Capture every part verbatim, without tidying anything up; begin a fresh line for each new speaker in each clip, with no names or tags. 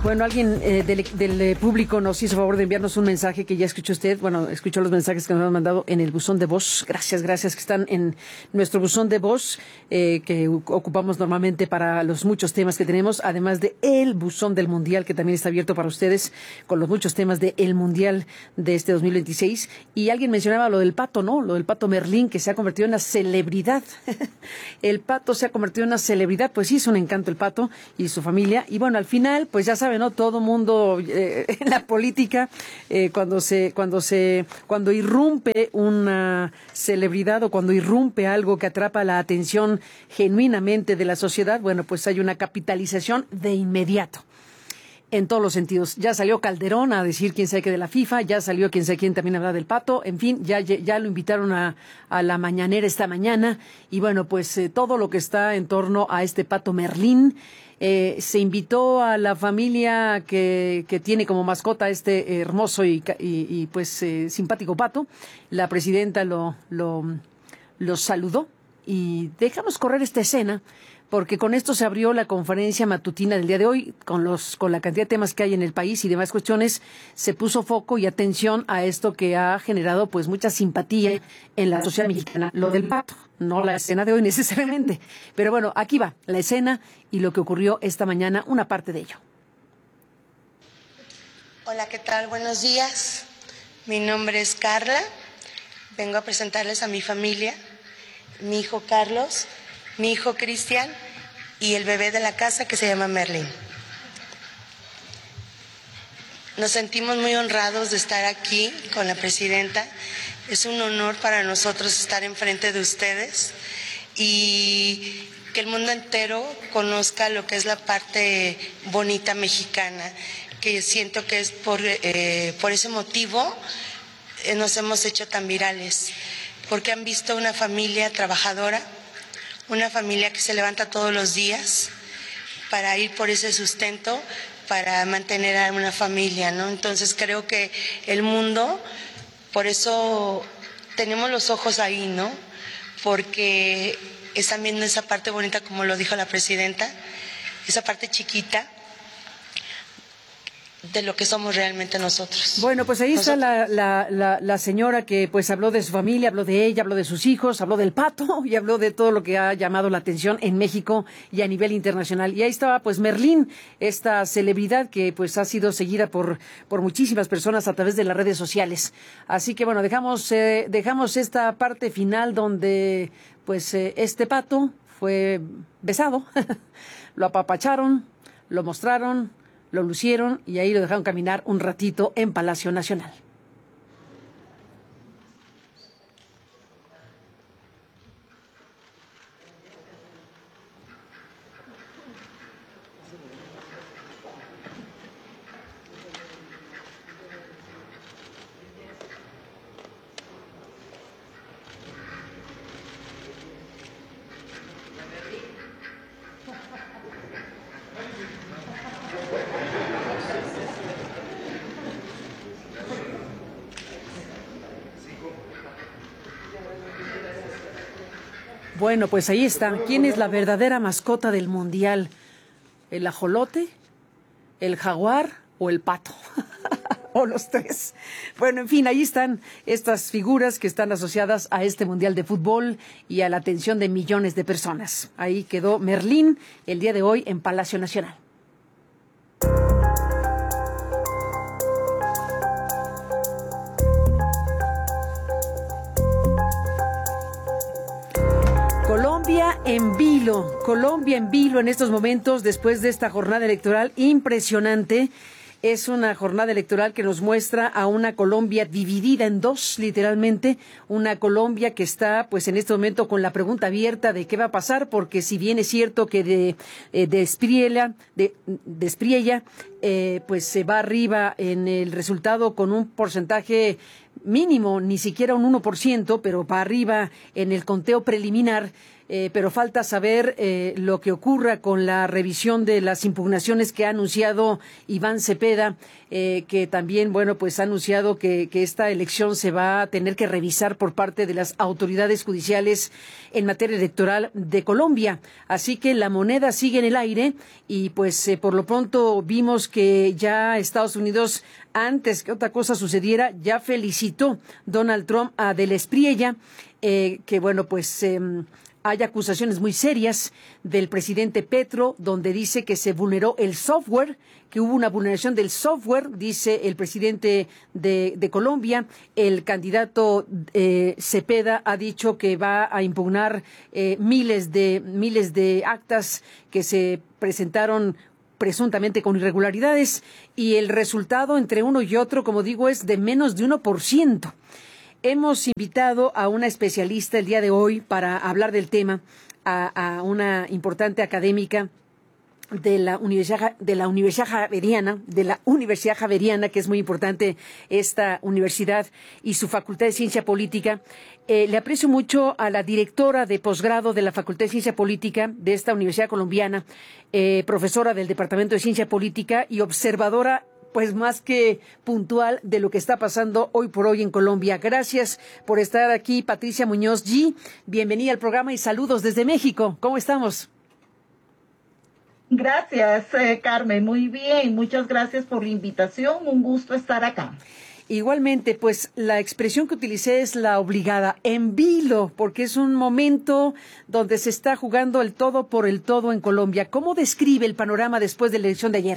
Bueno, alguien eh, del, del eh, público nos hizo favor de enviarnos un mensaje que ya escuchó usted. Bueno, escuchó los mensajes que nos han mandado en el buzón de voz. Gracias, gracias, que están en nuestro buzón de voz eh, que ocupamos normalmente para los muchos temas que tenemos, además de el buzón del Mundial, que también está abierto para ustedes con los muchos temas del Mundial de este dos mil veintiséis. Y alguien mencionaba lo del pato, ¿no? Lo del pato Merlín, que se ha convertido en una celebridad. El pato se ha convertido en una celebridad. Pues sí, es un encanto el pato y su familia. Y bueno, al final, pues ya saben, ¿no? Todo mundo eh, en la política, eh, cuando se, cuando se, cuando irrumpe una celebridad o cuando irrumpe algo que atrapa la atención genuinamente de la sociedad, bueno, pues hay una capitalización de inmediato. En todos los sentidos. Ya salió Calderón a decir quién sabe qué de la FIFA, ya salió quién sabe quién también habla del pato, en fin, ya, ya lo invitaron a, a la mañanera esta mañana, y bueno, pues eh, todo lo que está en torno a este pato Merlín. Eh, se invitó a la familia que, que tiene como mascota este hermoso y, y, y pues eh, simpático pato. La presidenta lo, lo, lo saludó, y dejamos correr esta escena, porque con esto se abrió la conferencia matutina del día de hoy, con los con la cantidad de temas que hay en el país y demás cuestiones. Se puso foco y atención a esto que ha generado pues mucha simpatía en la sociedad mexicana, lo del pato, no la escena de hoy necesariamente. Pero bueno, aquí va la escena y lo que ocurrió esta mañana, una parte de ello.
Hola, ¿qué tal? Buenos días. Mi nombre es Carla. Vengo a presentarles a mi familia, mi hijo Carlos, mi hijo Cristian y el bebé de la casa que se llama Merlín. Nos sentimos muy honrados de estar aquí con la presidenta. Es un honor para nosotros estar enfrente de ustedes y que el mundo entero conozca lo que es la parte bonita mexicana, que siento que es por, eh, por ese motivo eh, nos hemos hecho tan virales, porque han visto una familia trabajadora, una familia que se levanta todos los días para ir por ese sustento, para mantener a una familia, ¿no? Entonces creo que el mundo, por eso tenemos los ojos ahí, ¿no? Porque están viendo esa parte bonita, como lo dijo la presidenta, esa parte chiquita de lo que somos realmente nosotros.
Bueno, pues ahí está la, la, la, la señora que pues habló de su familia, habló de ella, habló de sus hijos, habló del pato y habló de todo lo que ha llamado la atención en México y a nivel internacional. Y ahí estaba pues Merlín, esta celebridad que pues ha sido seguida por, por muchísimas personas a través de las redes sociales. Así que bueno, dejamos, eh, dejamos esta parte final donde pues eh, este pato fue besado, lo apapacharon, lo mostraron, lo lucieron y ahí lo dejaron caminar un ratito en Palacio Nacional. Bueno, pues ahí está. ¿Quién es la verdadera mascota del Mundial? ¿El ajolote, el jaguar o el pato? O los tres. Bueno, en fin, ahí están estas figuras que están asociadas a este Mundial de Fútbol y a la atención de millones de personas. Ahí quedó Merlín el día de hoy en Palacio Nacional. Colombia en vilo, Colombia en vilo en estos momentos después de esta jornada electoral impresionante. Es una jornada electoral que nos muestra a una Colombia dividida en dos, literalmente, una Colombia que está, pues, en este momento con la pregunta abierta de qué va a pasar, porque si bien es cierto que de, eh, de Espriella, de, de Espriella, eh, pues se va arriba en el resultado con un porcentaje mínimo, ni siquiera un uno por ciento, pero va arriba en el conteo preliminar. eh, pero falta saber eh, lo que ocurra con la revisión de las impugnaciones que ha anunciado Iván Cepeda, eh, que también, bueno, pues ha anunciado que, que esta elección se va a tener que revisar por parte de las autoridades judiciales en materia electoral de Colombia. Así que la moneda sigue en el aire y pues eh, por lo pronto vimos que ya Estados Unidos, antes que otra cosa sucediera, ya felicitó Donald Trump a Del Espriella, eh, que bueno, pues eh, hay acusaciones muy serias del presidente Petro, donde dice que se vulneró el software, que hubo una vulneración del software, dice el presidente de, de Colombia. El candidato eh, Cepeda ha dicho que va a impugnar eh, miles de miles de actas que se presentaron presuntamente con irregularidades, y el resultado entre uno y otro, como digo, es de menos de uno por ciento. Hemos invitado a una especialista el día de hoy para hablar del tema, a, a una importante académica de la Universidad de la Universidad Javeriana, de la Universidad Javeriana, que es muy importante esta universidad y su Facultad de Ciencia Política. Eh, le aprecio mucho a la directora de posgrado de la Facultad de Ciencia Política de esta Universidad Colombiana, eh, profesora del Departamento de Ciencia Política y observadora pues más que puntual de lo que está pasando hoy por hoy en Colombia. Gracias por estar aquí, Patricia Muñoz G. Bienvenida al programa y saludos desde México. ¿Cómo estamos?
Gracias, eh, Carmen. Muy bien. Muchas gracias por la invitación. Un gusto estar acá.
Igualmente, pues la expresión que utilicé es la obligada, en vilo, porque es un momento donde se está jugando el todo por el todo en Colombia. ¿Cómo describe el panorama después de la elección de ayer?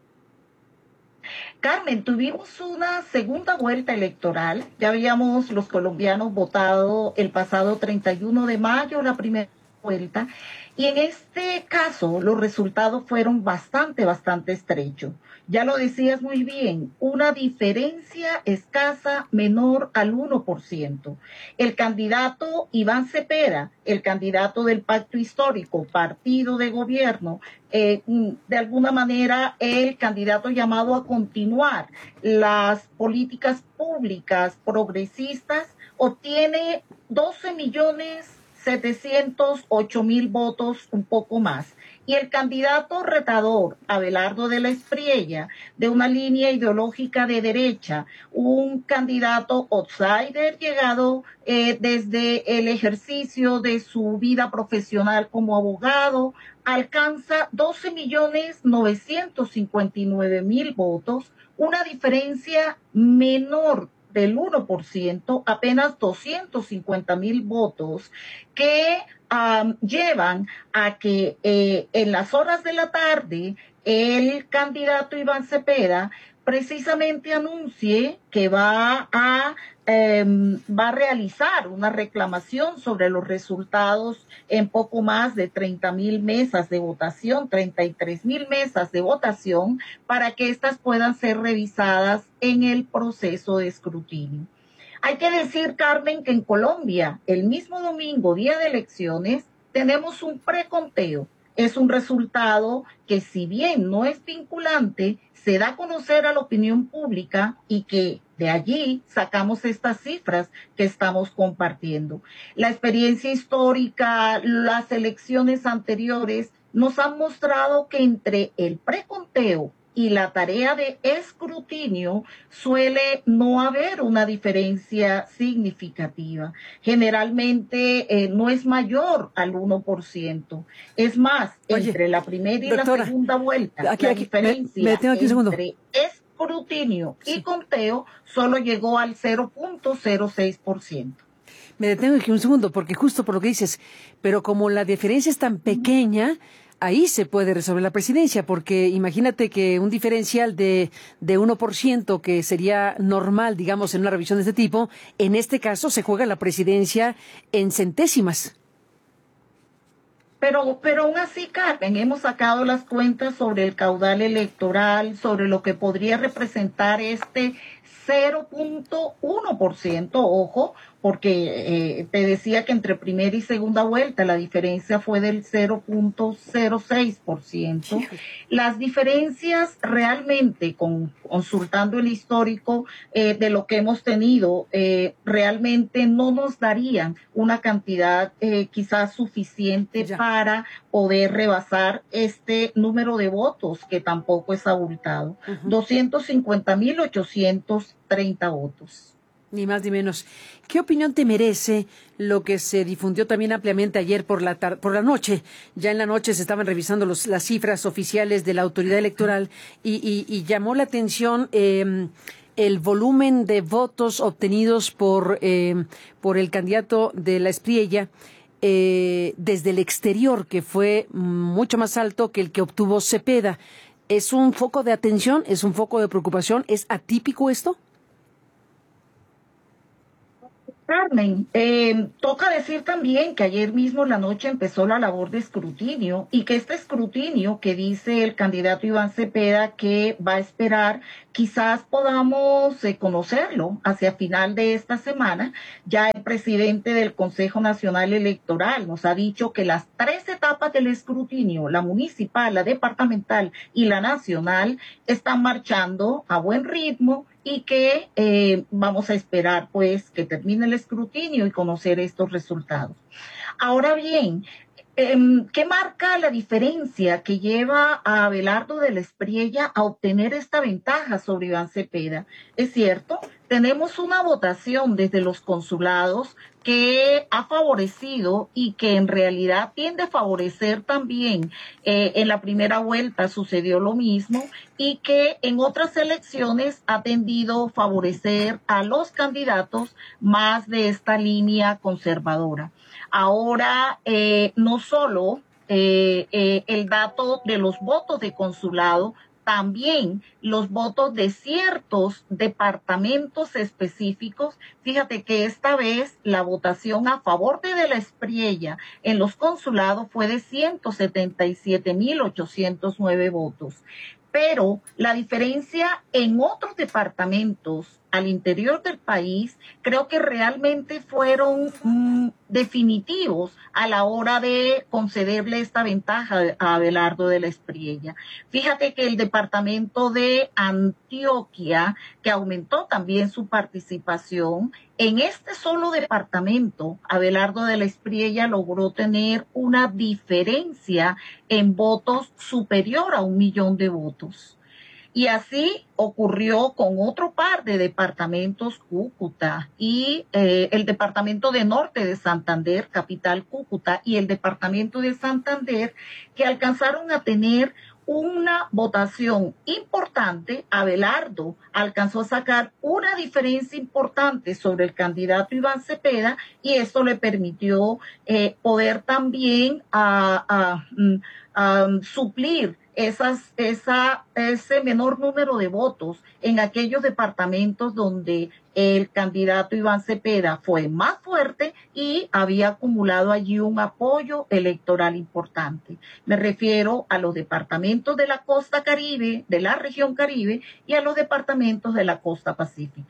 Carmen, tuvimos una segunda vuelta electoral. Ya habíamos los colombianos votado el pasado treinta y uno de mayo la primera vuelta. Y en este caso los resultados fueron bastante, bastante estrechos. Ya lo decías muy bien, una diferencia escasa menor al uno por ciento. El candidato Iván Cepeda, el candidato del Pacto Histórico, partido de gobierno, eh, de alguna manera el candidato llamado a continuar las políticas públicas progresistas, obtiene doce millones setecientos ocho mil votos, un poco más. Y el candidato retador, Abelardo de la Espriella, de una línea ideológica de derecha, un candidato outsider llegado eh, desde el ejercicio de su vida profesional como abogado, alcanza doce millones novecientos cincuenta y nueve mil votos, una diferencia menor del uno por ciento, apenas doscientos cincuenta mil votos, que um, llevan a que eh, en las horas de la tarde el candidato Iván Cepeda precisamente anuncie que va a, eh, va a realizar una reclamación sobre los resultados en poco más de treinta mil mesas de votación, treinta y tres mil mesas de votación, para que éstas puedan ser revisadas en el proceso de escrutinio. Hay que decir, Carmen, que en Colombia, el mismo domingo, día de elecciones, tenemos un preconteo. Es un resultado que, si bien no es vinculante, se da a conocer a la opinión pública y que de allí sacamos estas cifras que estamos compartiendo. La experiencia histórica, las elecciones anteriores nos han mostrado que entre el preconteo y la tarea de escrutinio suele no haber una diferencia significativa. Generalmente eh, no es mayor al uno por ciento. Es más, Oye, entre la primera y doctora, la segunda vuelta,
aquí,
la
aquí,
diferencia
me, me tengo aquí un segundo.
entre escrutinio sí. y conteo solo llegó al cero punto cero seis por ciento.
Me detengo aquí un segundo, porque justo por lo que dices, pero como la diferencia es tan pequeña, ahí se puede resolver la presidencia, porque imagínate que un diferencial de, de uno por ciento, que sería normal, digamos, en una revisión de este tipo, en este caso se juega la presidencia en centésimas.
Pero, pero aún así, Carmen, hemos sacado las cuentas sobre el caudal electoral, sobre lo que podría representar este cero punto uno por ciento, ojo, porque eh, te decía que entre primera y segunda vuelta la diferencia fue del cero punto cero seis por ciento. Las diferencias realmente, con, consultando el histórico eh, de lo que hemos tenido, eh, realmente no nos darían una cantidad eh, quizás suficiente
Ya.
para poder rebasar este número de votos, que tampoco es abultado. Uh-huh. doscientos cincuenta mil ochocientos treinta votos.
Ni más ni menos. ¿Qué opinión te merece lo que se difundió también ampliamente ayer por la tar- por la noche? Ya en la noche se estaban revisando los, las cifras oficiales de la autoridad electoral y, y, y llamó la atención eh, el volumen de votos obtenidos por, eh, por el candidato de la Espriella eh, desde el exterior, que fue mucho más alto que el que obtuvo Cepeda. ¿Es un foco de atención? ¿Es un foco de preocupación? ¿Es atípico esto?
Carmen, eh, toca decir también que ayer mismo en la noche empezó la labor de escrutinio y que este escrutinio que dice el candidato Iván Cepeda que va a esperar, quizás podamos eh, conocerlo hacia final de esta semana. Ya el presidente del Consejo Nacional Electoral nos ha dicho que las tres etapas del escrutinio, la municipal, la departamental y la nacional, están marchando a buen ritmo y que eh, vamos a esperar pues que termine el escrutinio y conocer estos resultados. Ahora bien, eh, ¿qué marca la diferencia que lleva a Abelardo de la Espriella a obtener esta ventaja sobre Iván Cepeda? Es cierto, tenemos una votación desde los consulados que ha favorecido y que en realidad tiende a favorecer también. Eh, en la primera vuelta sucedió lo mismo y que en otras elecciones ha tendido a favorecer a los candidatos más de esta línea conservadora. Ahora, eh, no solo eh, eh, el dato de los votos de consulado, también los votos de ciertos departamentos específicos. Fíjate que esta vez la votación a favor de De la Espriella en los consulados fue de ciento setenta y siete mil ochocientos nueve votos. Pero la diferencia en otros departamentos al interior del país creo que realmente fueron mmm, definitivos a la hora de concederle esta ventaja a Abelardo de la Espriella. Fíjate que el departamento de Antioquia, que aumentó también su participación, en este solo departamento, Abelardo de la Espriella logró tener una diferencia en votos superior a un millón de votos. Y así ocurrió con otro par de departamentos, Cúcuta y eh, el departamento de Norte de Santander, capital Cúcuta, y el departamento de Santander, que alcanzaron a tener una votación importante. Abelardo alcanzó a sacar una diferencia importante sobre el candidato Iván Cepeda y esto le permitió eh, poder también a, a, a, a suplir Esas, esa, ese menor número de votos en aquellos departamentos donde el candidato Iván Cepeda fue más fuerte y había acumulado allí un apoyo electoral importante. Me refiero a los departamentos de la costa Caribe, de la región Caribe, y a los departamentos de la costa Pacífica.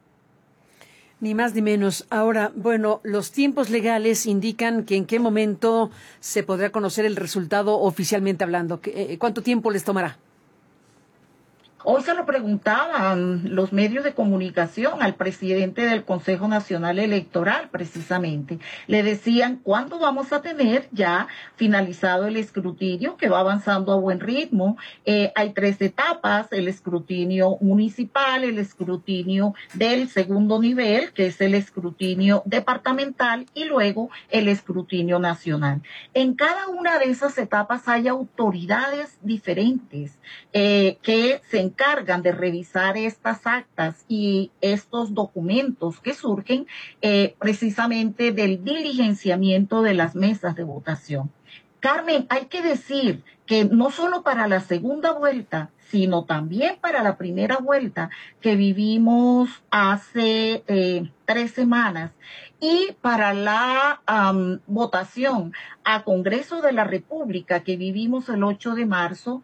Ni más ni menos. Ahora, bueno, los tiempos legales indican que en qué momento se podrá conocer el resultado oficialmente hablando. ¿Cuánto tiempo les tomará?
Hoy se lo preguntaban los medios de comunicación al presidente del Consejo Nacional Electoral, precisamente. Le decían cuándo vamos a tener ya finalizado el escrutinio, que va avanzando a buen ritmo. Eh, hay tres etapas: el escrutinio municipal, el escrutinio del segundo nivel, que es el escrutinio departamental, y luego el escrutinio nacional. En cada una de esas etapas hay autoridades diferentes eh, que se encargan de revisar estas actas y estos documentos que surgen eh, precisamente del diligenciamiento de las mesas de votación. Carmen, hay que decir que no solo para la segunda vuelta, sino también para la primera vuelta que vivimos hace eh, tres semanas, y para la um, votación a Congreso de la República que vivimos el ocho de marzo,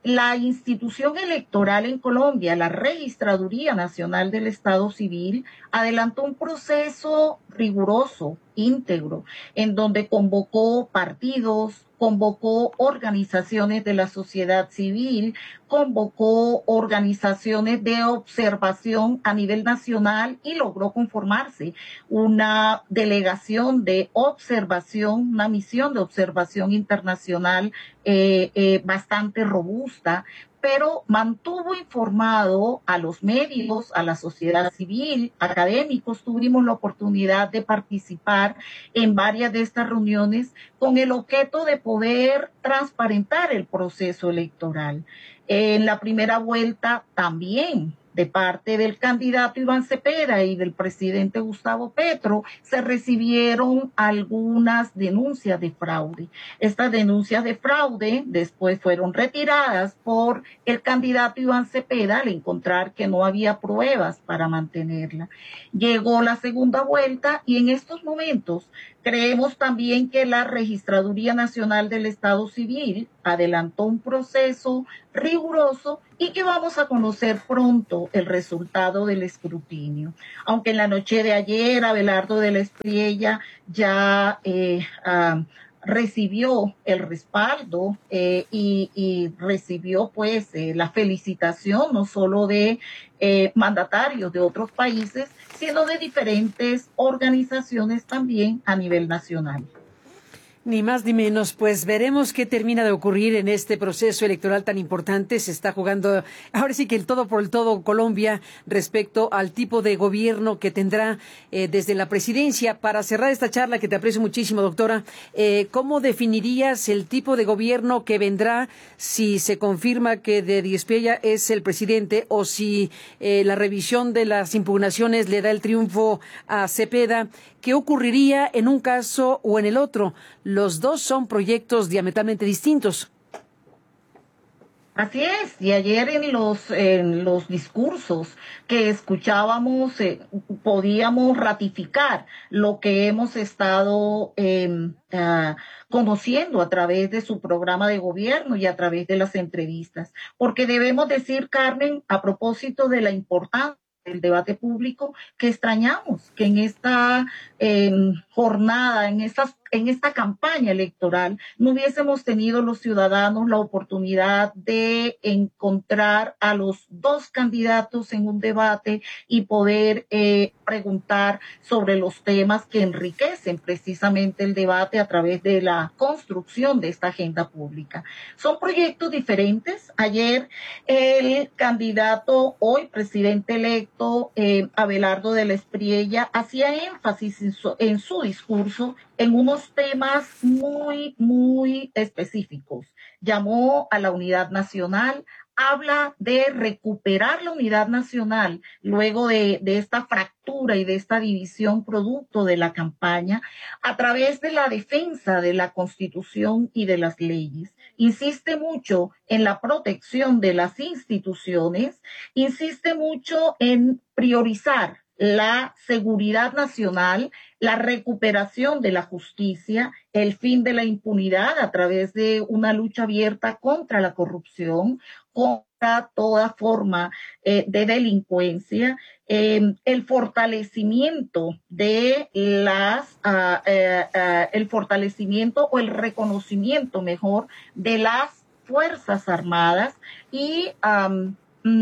la institución electoral en Colombia, la Registraduría Nacional del Estado Civil, adelantó un proceso riguroso, íntegro, en donde convocó partidos, convocó organizaciones de la sociedad civil, convocó organizaciones de observación a nivel nacional y logró conformarse una delegación de observación, una misión de observación internacional eh, eh, bastante robusta, pero mantuvo informado a los medios, a la sociedad civil, académicos. Tuvimos la oportunidad de participar en varias de estas reuniones con el objeto de poder transparentar el proceso electoral. En la primera vuelta también, de parte del candidato Iván Cepeda y del presidente Gustavo Petro, se recibieron algunas denuncias de fraude. Estas denuncias de fraude después fueron retiradas por el candidato Iván Cepeda al encontrar que no había pruebas para mantenerla. Llegó la segunda vuelta y en estos momentos creemos también que la Registraduría Nacional del Estado Civil adelantó un proceso riguroso y que vamos a conocer pronto el resultado del escrutinio. Aunque en la noche de ayer Abelardo de la Espriella ya eh, uh, recibió el respaldo eh, y, y recibió pues eh, la felicitación no solo de eh, mandatarios de otros países, sino de diferentes organizaciones también a nivel nacional.
Ni más ni menos, pues veremos qué termina de ocurrir en este proceso electoral tan importante. Se está jugando ahora sí que el todo por el todo Colombia respecto al tipo de gobierno que tendrá eh, desde la presidencia. Para cerrar esta charla, que te aprecio muchísimo, doctora, eh, ¿cómo definirías el tipo de gobierno que vendrá si se confirma que de Espriella es el presidente o si eh, la revisión de las impugnaciones le da el triunfo a Cepeda? ¿Qué ocurriría en un caso o en el otro? Los dos son proyectos diametralmente distintos.
Así es, y ayer en los, en los discursos que escuchábamos eh, podíamos ratificar lo que hemos estado eh, uh, conociendo a través de su programa de gobierno y a través de las entrevistas. Porque debemos decir, Carmen, a propósito de la importancia del debate público, que extrañamos que en esta eh, jornada, en estas en esta campaña electoral no hubiésemos tenido los ciudadanos la oportunidad de encontrar a los dos candidatos en un debate y poder eh, preguntar sobre los temas que enriquecen precisamente el debate a través de la construcción de esta agenda pública. Son proyectos diferentes. Ayer el candidato, hoy presidente electo, eh, Abelardo de la Espriella, hacía énfasis en su, en su discurso en unos temas muy, muy específicos. Llamó a la unidad nacional, habla de recuperar la unidad nacional luego de, de esta fractura y de esta división producto de la campaña a través de la defensa de la Constitución y de las leyes. Insiste mucho en la protección de las instituciones, insiste mucho en priorizar la seguridad nacional, la recuperación de la justicia, el fin de la impunidad a través de una lucha abierta contra la corrupción, contra toda forma eh, de delincuencia, eh, el fortalecimiento de las, uh, uh, uh, el fortalecimiento o el reconocimiento mejor de las Fuerzas Armadas y um,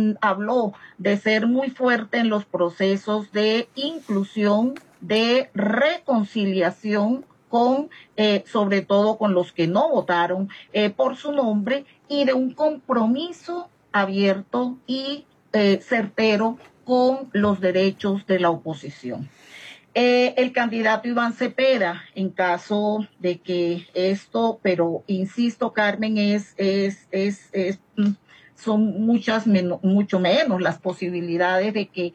habló de ser muy fuerte en los procesos de inclusión, de reconciliación con, eh, sobre todo con los que no votaron eh, por su nombre, y de un compromiso abierto y eh, certero con los derechos de la oposición. Eh, el candidato Iván Cepeda, en caso de que esto, pero insisto, Carmen, es, es, es, es son muchas menos, mucho menos las posibilidades de que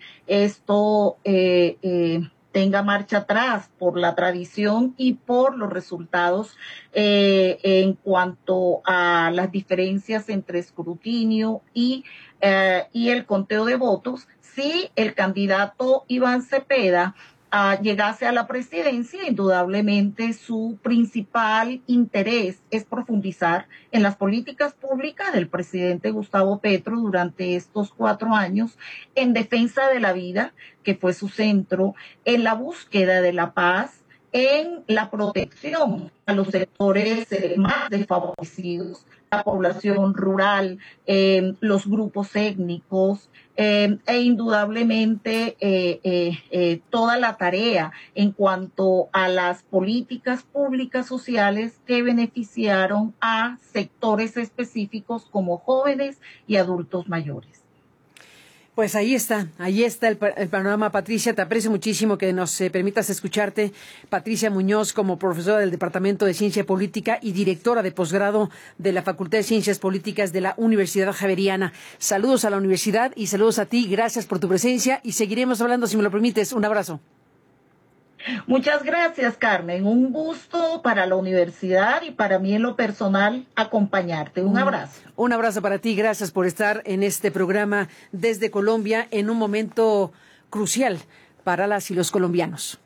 esto eh, eh, tenga marcha atrás por la tradición y por los resultados eh, en cuanto a las diferencias entre escrutinio y, eh, y el conteo de votos. Si el candidato Iván Cepeda uh, llegase a la presidencia, indudablemente su principal interés es profundizar en las políticas públicas del presidente Gustavo Petro durante estos cuatro años en defensa de la vida, que fue su centro, en la búsqueda de la paz, en la protección a los sectores eh, más desfavorecidos, la población rural, eh, los grupos étnicos, eh, e indudablemente eh, eh, eh, toda la tarea en cuanto a las políticas públicas sociales que beneficiaron a sectores específicos como jóvenes y adultos mayores.
Pues ahí está, ahí está el, el panorama, Patricia. Te aprecio muchísimo que nos eh, permitas escucharte. Patricia Muñoz, como profesora del Departamento de Ciencia Política y directora de posgrado de la Facultad de Ciencias Políticas de la Universidad Javeriana. Saludos a la universidad y saludos a ti. Gracias por tu presencia y seguiremos hablando, si me lo permites. Un abrazo.
Muchas gracias, Carmen. Un gusto para la universidad y para mí en lo personal acompañarte. Un abrazo.
Un, un abrazo para ti. Gracias por estar en este programa desde Colombia en un momento crucial para las y los colombianos.